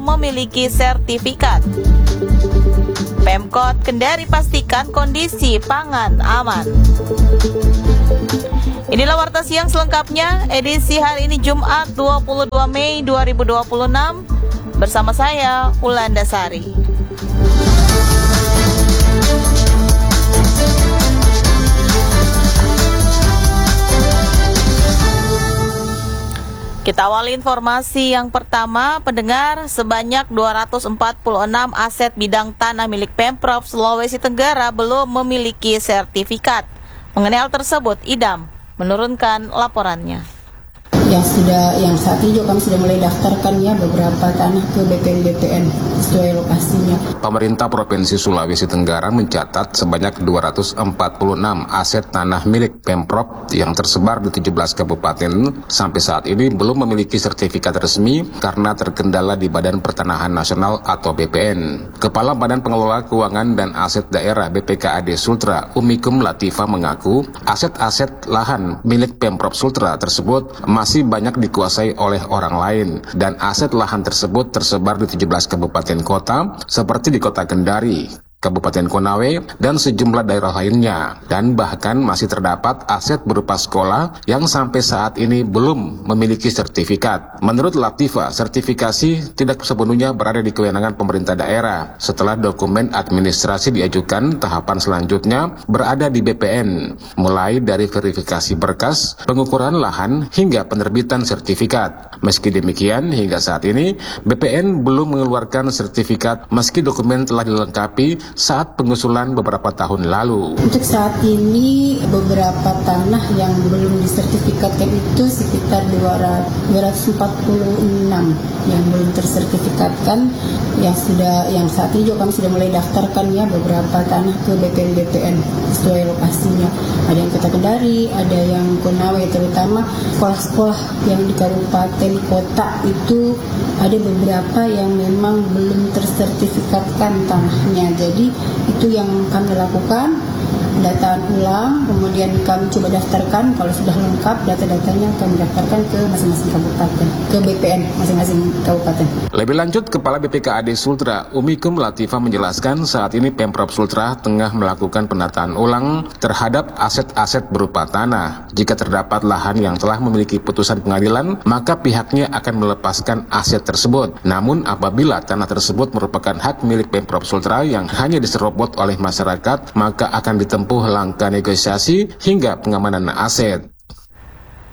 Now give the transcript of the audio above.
memiliki sertifikat. Pemkot Kendari pastikan kondisi pangan aman. Inilah Warta Siang selengkapnya, edisi hari ini Jumat 22 Mei 2026, bersama saya, Wulandasari. Kita awali informasi yang pertama, pendengar, sebanyak 246 aset bidang tanah milik Pemprov Sulawesi Tenggara belum memiliki sertifikat. Mengenai hal tersebut, Idam menurunkan laporannya. Yang saat ini juga kami sudah mulai daftarkan ya beberapa tanah ke BPN sesuai lokasinya. Pemerintah Provinsi Sulawesi Tenggara mencatat sebanyak 246 aset tanah milik Pemprov yang tersebar di 17 kabupaten sampai saat ini belum memiliki sertifikat resmi karena terkendala di Badan Pertanahan Nasional atau BPN. Kepala Badan Pengelola Keuangan dan Aset Daerah BPKAD Sultra, Umikum Latifah mengaku aset-aset lahan milik Pemprov Sultra tersebut masih banyak dikuasai oleh orang lain dan aset lahan tersebut tersebar di 17 kabupaten kota seperti di Kota Kendari, Kabupaten Konawe, dan sejumlah daerah lainnya. Dan bahkan masih terdapat aset berupa sekolah yang sampai saat ini belum memiliki sertifikat. Menurut Latifah, sertifikasi tidak sepenuhnya berada di kewenangan pemerintah daerah. Setelah dokumen administrasi diajukan, tahapan selanjutnya berada di BPN, mulai dari verifikasi berkas, pengukuran lahan, hingga penerbitan sertifikat. Meski demikian, hingga saat ini, BPN belum mengeluarkan sertifikat meski dokumen telah dilengkapi saat pengusulan beberapa tahun lalu. Untuk saat ini beberapa tanah yang belum disertifikatkan itu sekitar 246 yang belum tersertifikatkan, yang saat ini juga kami sudah mulai daftarkan ya beberapa tanah ke BPN sesuai lokasinya. Ada yang Kota Kendari, ada yang Konawe, terutama sekolah-sekolah yang di kabupaten kota itu ada beberapa yang memang belum tersertifikatkan tanahnya. Jadi itu yang kami lakukan, pendataan ulang, kemudian kami coba daftarkan. Kalau sudah lengkap data-datanya kami daftarkan ke masing-masing kabupaten, ke BPN masing-masing kabupaten. Lebih lanjut, Kepala BPKAD Sultra, Umikum Latifah menjelaskan saat ini Pemprov Sultra tengah melakukan penataan ulang terhadap aset-aset berupa tanah. Jika terdapat lahan yang telah memiliki putusan pengadilan, maka pihaknya akan melepaskan aset tersebut. Namun apabila tanah tersebut merupakan hak milik Pemprov Sultra yang hanya diserobot oleh masyarakat, maka akan ditempuh langkah negosiasi hingga pengamanan aset.